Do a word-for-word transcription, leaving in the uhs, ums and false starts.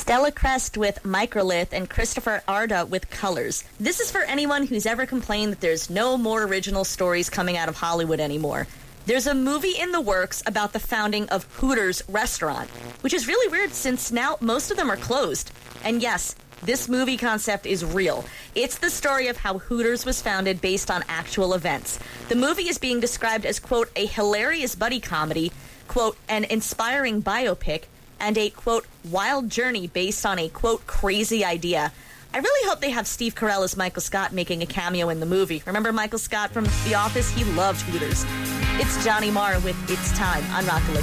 Stella Crest with Microlith, and Christopher Arda with Colors. This is for anyone who's ever complained that there's no more original stories coming out of Hollywood anymore. There's a movie in the works about the founding of Hooters restaurant, which is really weird since now most of them are closed. And yes, this movie concept is real. It's the story of how Hooters was founded based on actual events. The movie is being described as, quote, a hilarious buddy comedy, quote, an inspiring biopic, and a, quote, wild journey based on a, quote, crazy idea. I really hope they have Steve Carell as Michael Scott making a cameo in the movie. Remember Michael Scott from The Office? He loved Hooters. It's Johnny Marr with It's Time on Rock